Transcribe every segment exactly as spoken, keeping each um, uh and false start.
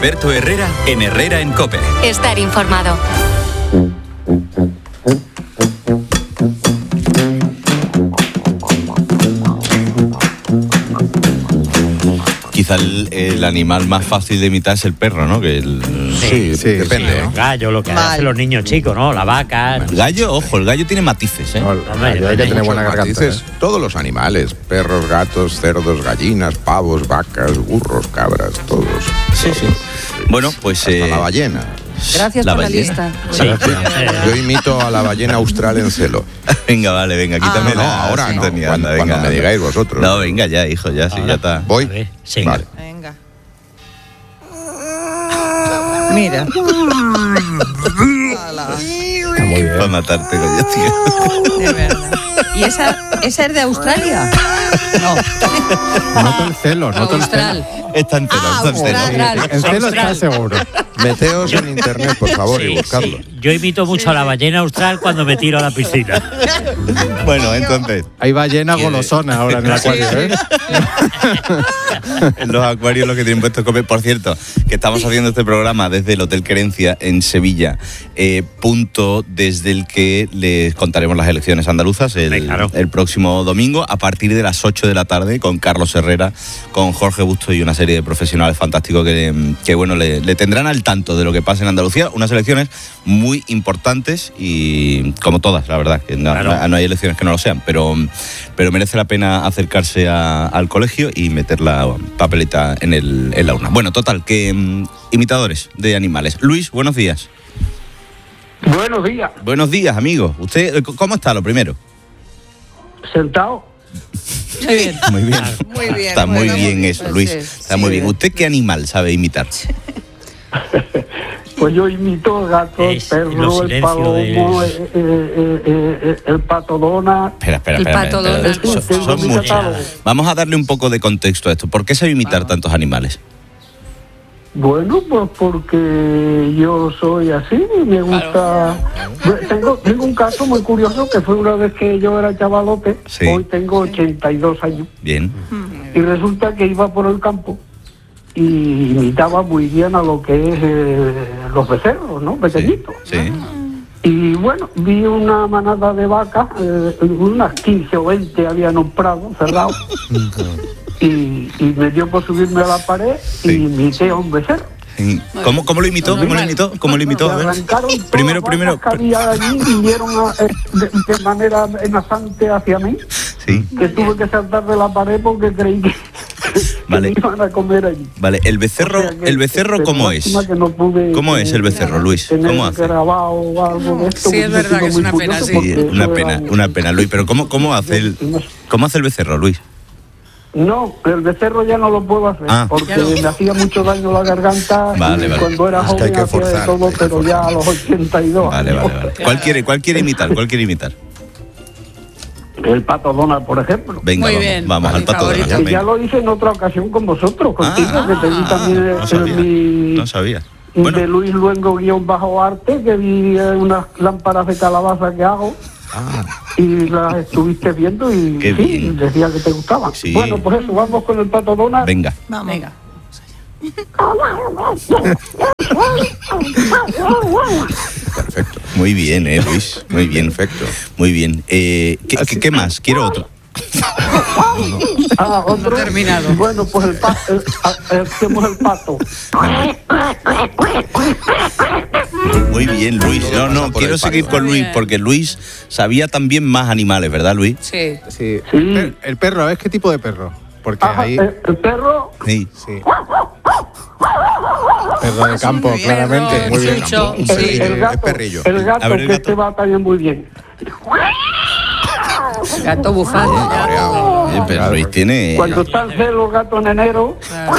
Alberto Herrera en Herrera en COPE. Estar informado. Quizá el, el animal más fácil de imitar es el perro, ¿no? Que el, sí, sí, depende. Sí, el gallo, lo que Mal. hacen los niños chicos, ¿no? La vaca. El gallo, ojo, el gallo tiene matices, ¿eh? No, el gallo hay que tener buena garganta. ¿eh? Todos los animales, perros, gatos, cerdos, gallinas, pavos, vacas, burros, cabras, todos. Sí, todos. sí. Bueno, pues... Hasta Eh, la ballena. Gracias la por ballena. la lista. Sí. Yo imito a la ballena austral en celo. venga, vale, venga, quítame Ah, no, la ahora no, sintonía, cuando, anda, cuando venga, me anda. digáis vosotros. No, venga ya, hijo, ya, sí, Ahora. ya está. ¿Voy? A ver, sí. Vale. Venga. Mira. Ala, Está muy bien. Para matarte, coño, tío. de verdad. ¿Y esa, esa es de Australia? No. Noto el celo, noto el celo. Austral. Está entero, Ah, está entero. Austral. En celo está seguro. Meteos en internet, por favor, Sí, y buscadlo. sí. Yo imito mucho a la ballena austral cuando me tiro a la piscina. Bueno, entonces, Hay ballena golosona ahora en el acuario, ¿eh? en los acuarios lo que tienen puesto es comer. Por cierto, que estamos haciendo este programa desde el Hotel Querencia en Sevilla, eh, punto desde el que les contaremos las elecciones andaluzas el, Sí, claro. el próximo domingo a partir de las ocho de la tarde con Carlos Herrera, con Jorge Busto y una serie de profesionales fantásticos que, que bueno, le, le tendrán al tanto de lo que pasa en Andalucía. Unas elecciones muy importantes y como todas, la verdad, que no, Claro. no, no hay elecciones que no lo sean, pero, pero merece la pena acercarse a- al colegio y meter la papeleta en, el, en la urna. Bueno, total, que mm, imitadores de animales. Luis, buenos días. Buenos días. Buenos días, amigo. ¿Usted eh, cómo está, lo primero? Sentado. Muy bien. Muy bien. Muy bien. Está muy bueno, bien muy- eso, pues Luis. sí, Está sí. muy bien. ¿Usted qué animal sabe imitar? Pues yo imito el gato, el Es los perro, el silencios palomo, de- eh, eh, eh, eh, el pato Donald. Espera, espera, El espera. pato espera, Donald. espera. Son- Tengo son mi muchos. catálogo. Vamos a darle un poco de contexto a esto. ¿Por qué sabe imitar tantos animales? Bueno, pues porque yo soy así, me gusta... Tengo, tengo un caso muy curioso que fue una vez que yo era chavalote, Sí. hoy tengo ochenta y dos años, Bien. y resulta que iba por el campo y imitaba muy bien a lo que es eh, los becerros, ¿no? Pequeñitos. Sí. Y bueno, vi una manada de vacas, eh, unas quince o veinte había en un prado cerrado, y, y me dio por subirme a la pared y Sí. imité a un becerro. Sí. ¿Cómo, ¿Cómo lo imitó? ¿Cómo lo imitó? ¿Cómo lo imitó? A Me ver. arrancaron todas Primero, las primero. vacas que había allí y vinieron a- eh, de, de manera amenazante hacia mí, Sí. que tuve que saltar de la pared porque creí que, que Vale. me iban a comer allí. Vale, el becerro, O sea que- el becerro que ¿cómo es? lástima que no pude, ¿Cómo es el eh, becerro, Luis? tener ¿Cómo hace? grabado o algo de esto, Sí, es hubiese verdad sido que es muy una pena, curioso sí. porque Sí, una eso pena, era- una pena, Luis. Pero ¿cómo, cómo hace el, cómo hace el becerro, Luis? No, el becerro ya no lo puedo hacer, Ah. porque Ya no. me hacía mucho daño la garganta. Vale, y vale. Cuando era Es que hay joven que hacía de forzar, todo, hay que pero ya a los ochenta y dos Vale, años. vale, vale. ¿Cuál quiere, cuál quiere imitar? ¿Cuál quiere imitar? El pato Donald, por ejemplo. Venga, Muy vamos, bien, vamos mi al pato favorito. Donald. Que ya venga. lo hice en otra ocasión con vosotros, contigo, Ah, que te vi también No en sabía, mi... no sabía. de Bueno, Luis Luengo guión bajo arte, que vi eh, unas lámparas de calabaza que hago. Y las estuviste viendo y Qué sí, bien. decía que te gustaban. Sí. Bueno, pues eso, vamos con el pato Donald. venga. Vamos. Venga. Perfecto. Muy bien, eh, Luis. Muy bien. Perfecto. Muy bien. Eh, ¿qué, qué, qué más? Quiero otro. Ah, otro. terminado. Bueno, pues el pato, el, el, hacemos el pato. Muy bien, Luis. No, no, Pasa por quiero el seguir pato. con Muy Luis bien. porque Luis sabía también más animales, ¿verdad, Luis? Sí. Sí. Sí. El, per- el perro, ¿es qué tipo de perro? Porque Ajá, ahí... el, el perro, Sí. Sí. Perro de campo, muy bien, claramente. perro, Muy bien. chucho, el, sí. el gato, es perrillo. el gato, A ver, el que gato. este va también muy bien. Gato bufando. Cabreado. Eh, pero Luis tiene... Cuando están celos los gatos en enero,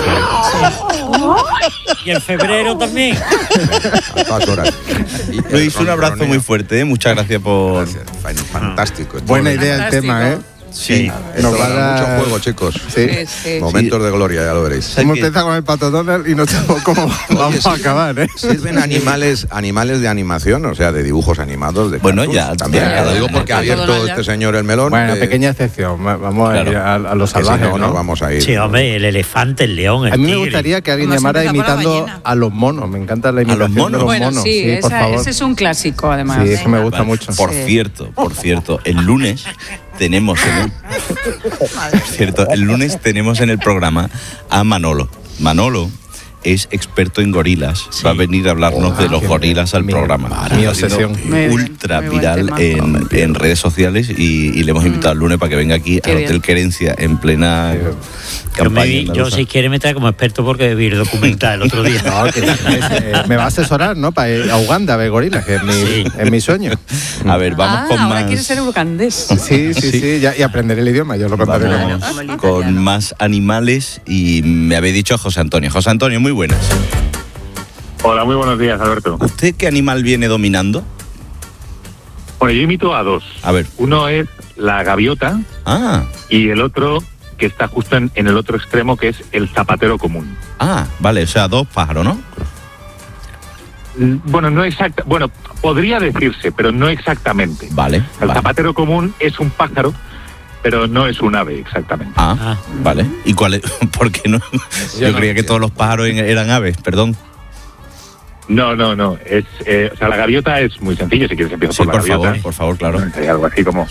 Y en febrero también. A todas horas. Y el Luis, un abrazo ronroneo. muy fuerte, ¿eh? Muchas gracias por... Gracias. Fan- Fantástico. Buena Todo- idea el Fantástico. tema, ¿eh? Sí. Esto Nos va a va a dar mucho dar- juego, chicos. Sí. Sí, sí. Momentos de gloria, ya lo veréis. Hemos empezado con el Pato Donald y no sabemos cómo vamos sí. a acabar, ¿eh? Sirven animales, animales de animación, o sea, de dibujos animados. De Bueno, cartoons, ya, también. ya, Lo digo ya, porque ya. ha abierto Todo este señor el melón. Bueno, eh, pequeña excepción. va- Vamos a Claro. ir a, a los que si salvajes, no, ¿no? nos vamos a ir. Sí, hombre, el elefante, el león, el A mí me tigre. gustaría que alguien Como se llamara empieza por la imitando ballena. a los monos. Me encanta la los imitación de monos? los Bueno, monos. sí, por esa- favor. ese es un clásico, además. Sí, eso me gusta Vale. mucho. Por Sí. cierto, por cierto, el lunes tenemos en el, por cierto, el lunes tenemos en el programa a Manolo. Manolo es experto en gorilas. Sí. Va a venir a hablarnos Oh, de los qué gorilas al mi- programa. mi Está obsesión. siendo Muy bien, ultra muy buen viral tema. en, en redes sociales y, y le hemos invitado el lunes para que venga aquí Qué al bien. Hotel Querencia en plena Sí. Yo, me campaña vi- yo andaluza. si quiere me trae como experto porque vi el documental el otro día. No, que- es, eh, me va a asesorar, ¿no? Para ir a Uganda a ver gorilas, que es mi, Sí. es mi sueño. A ver, vamos ah, con ahora más. quiere ser ugandés. Sí, sí, sí, ya- y aprender el idioma, yo lo contaré Vamos luego. con más animales y me habéis dicho José Antonio. José Antonio, muy buenas. Hola, muy buenos días, Alberto. ¿Usted qué animal viene dominando? Bueno, yo imito a dos. A ver. Uno es la gaviota Ah, y el otro que está justo en, en el otro extremo, que es el zapatero común. ah, vale, o sea, dos pájaros, ¿no? Mm, Bueno, no exacta, bueno, podría decirse, pero no exactamente. Vale. El vale. zapatero común es un pájaro, pero no es un ave exactamente. Ah, Ah. vale. ¿Y cuál es? ¿Por qué no? Yo, no creía que entiendo. todos los pájaros en- eran aves, perdón. No, no, no. Es, eh, o sea, la gaviota es muy sencillo. Si quieres empiezo Sí, por la por gaviota. favor, por favor, claro. Sería algo así como.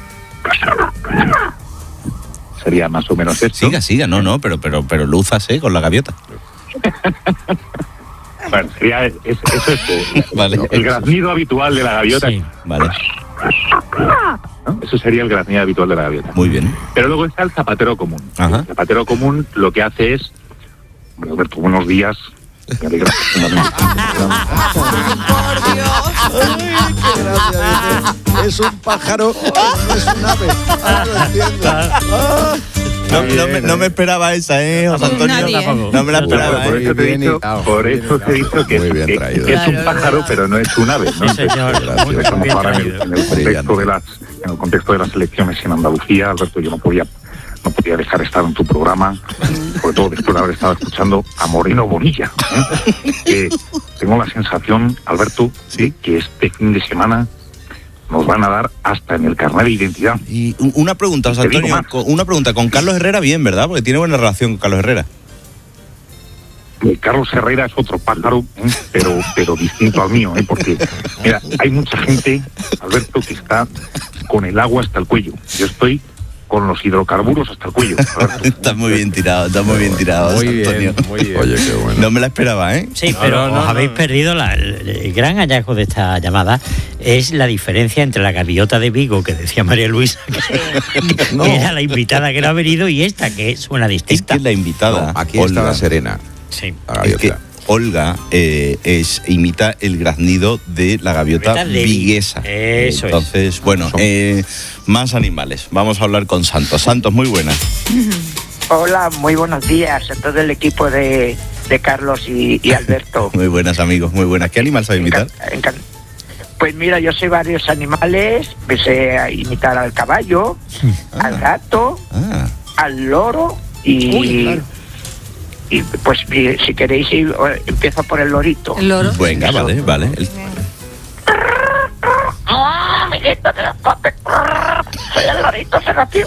Sería más o menos esto. Siga, siga, no, no, pero, pero, pero lúzase con la gaviota. Bueno, sería es- eso es eh, Vale. el graznido habitual de la gaviota. Sí. Vale, ¿No? Eso sería el graznido habitual de la gaviota. muy bien. Pero luego está el zapatero común. Ajá. El zapatero común lo que hace es. Bueno, Alberto, buenos días. Me alegra profundamente. Es un pájaro, no es un ave. Ahora lo entiendo. No, no me, no me esperaba esa, ¿eh, José Antonio? Nadie, ¿eh? No me la Por esperaba, por ¿eh? eso te he Bien dicho, hilado, por bien eso te he dicho que, Muy es, bien que- traído. que es un Claro, pájaro, claro. pero no es un ave, ¿no? Sí, señor. Gracias. Muy Estamos bien ahora en el, traído. en el contexto de las en el contexto de las elecciones en Andalucía, Alberto, yo no podía no podía dejar de estar en tu programa, sobre todo después de haber estado escuchando a Moreno Bonilla, ¿eh? Que tengo la sensación, Alberto, de que este fin de semana nos van a dar hasta en el carnet de identidad. Y un- una pregunta, José Te digo Antonio, más. con- una pregunta, con Carlos Herrera bien, ¿verdad? Porque tiene buena relación con Carlos Herrera. Eh, Carlos Herrera es otro pájaro, ¿eh? pero pero distinto al mío, ¿eh? Porque, mira, hay mucha gente, Alberto, que está con el agua hasta el cuello. Yo estoy con los hidrocarburos hasta el cuello, Alberto. Está muy bien tirado, está muy bien tirado, José Muy Antonio. bien, muy bien. Oye, qué bueno. No me la esperaba, ¿eh? Sí, No, pero no, no, os habéis no. perdido la- el, el gran hallazgo de esta llamada es la diferencia entre la gaviota de Vigo que decía María Luisa, que, No. que era la invitada que no ha venido, y esta que suena Es distinta. que la invitada, No, aquí está Olga, la Serena, Sí. la es que gaviota. Olga eh, es, imita el graznido de la gaviota Gaviota de viguesa. Eso es. Entonces, bueno, eh, más animales. Vamos a hablar con Santos. Santos, muy buenas. Hola, muy buenos días a todo el equipo de, de Carlos y, y Alberto. Muy buenas, amigos, muy buenas. ¿Qué animal sabe imitar? Encan- encan- Pues mira, yo sé varios animales, empecé a imitar al caballo, al gato, Ah, al loro y, y pues y si queréis y- o- empiezo por el lorito. El loro. venga, vale, vale. El- ¡Ah, amiguito de la cope! Soy el lorito Serafín.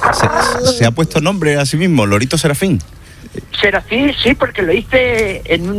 se, se ha puesto nombre a sí mismo, Lorito Serafín. Serafín, sí, porque lo hice en un